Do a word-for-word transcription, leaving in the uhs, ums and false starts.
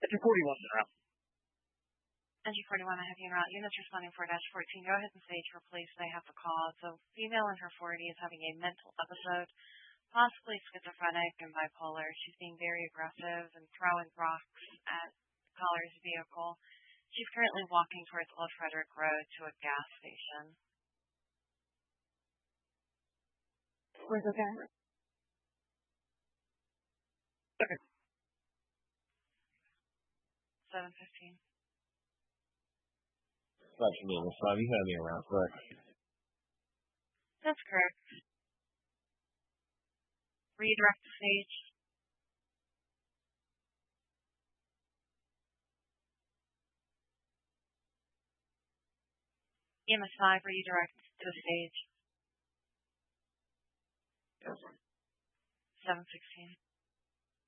two forty-one in route. N G forty-one, I have you en route. Units responding four dash fourteen. Go ahead and stage for police. They have a call. So, female in her forties is having a mental episode, possibly schizophrenic and bipolar. She's being very aggressive and throwing rocks at the caller's vehicle. She's currently walking towards Old Frederick Road to a gas station. Where's the gas? Okay. seven fifteen. Roger, Neil, five. You have me around, correct? That's correct. Redirect the stage. E M S five, redirect to the stage. seven sixteen.